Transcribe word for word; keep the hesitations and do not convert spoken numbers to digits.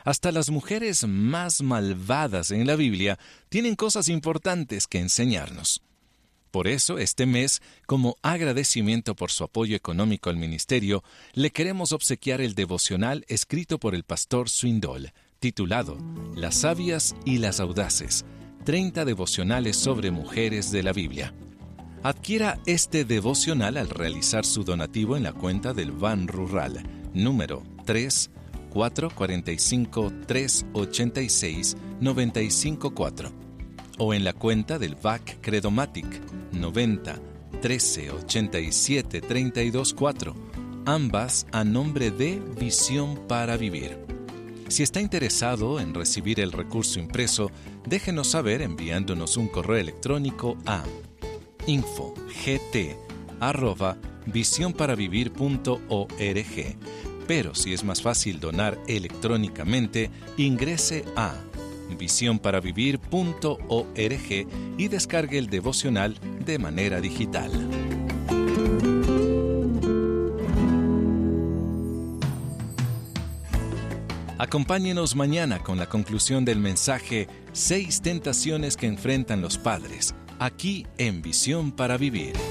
Hasta las mujeres más malvadas en la Biblia tienen cosas importantes que enseñarnos. Por eso, este mes, como agradecimiento por su apoyo económico al ministerio, le queremos obsequiar el devocional escrito por el pastor Swindoll, titulado Las sabias y las audaces, treinta devocionales sobre mujeres de la Biblia. Adquiera este devocional al realizar su donativo en la cuenta del Ban Rural, número tres cuatro cuatro cinco tres ocho seis nueve cinco cuatro, o en la cuenta del V A C Credomatic, noventa trece ochenta y siete treinta y dos cuatro, ambas a nombre de Visión para Vivir. Si está interesado en recibir el recurso impreso, déjenos saber enviándonos un correo electrónico a info gt arroba visión para vivir punto org. Pero si es más fácil donar electrónicamente, ingrese a visión para vivir punto org y descargue el devocional de manera digital. Acompáñenos mañana con la conclusión del mensaje Seis tentaciones que enfrentan los padres, aquí en Visión para Vivir.